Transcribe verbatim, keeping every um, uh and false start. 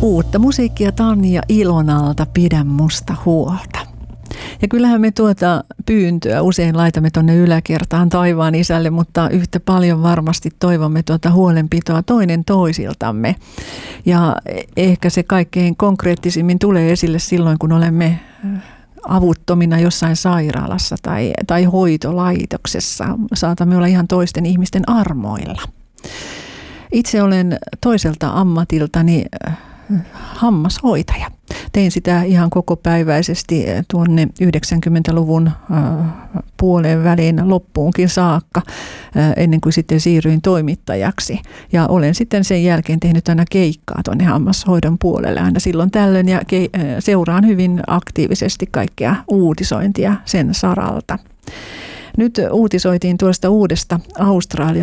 Uutta musiikkia Tanja Ilonalta, Pidä musta huolta. Ja kyllähän me tuota pyyntöä usein laitamme tuonne yläkertaan taivaan isälle, mutta yhtä paljon varmasti toivomme tuota huolenpitoa toinen toisiltamme. Ja ehkä se kaikkein konkreettisimmin tulee esille silloin, kun olemme avuttomina jossain sairaalassa tai, tai hoitolaitoksessa. Saatamme olla ihan toisten ihmisten armoilla. Itse olen toiselta ammatiltani hammashoitaja. Tein sitä ihan kokopäiväisesti tuonne yhdeksänkymmentäluvun puoleen väliin loppuunkin saakka, ennen kuin sitten siirryin toimittajaksi. Ja olen sitten sen jälkeen tehnyt aina keikkaa tuonne hammashoidon puolelle aina silloin tällöin ja seuraan hyvin aktiivisesti kaikkea uutisointia sen saralta. Nyt uutisoitiin tuosta uudesta Australian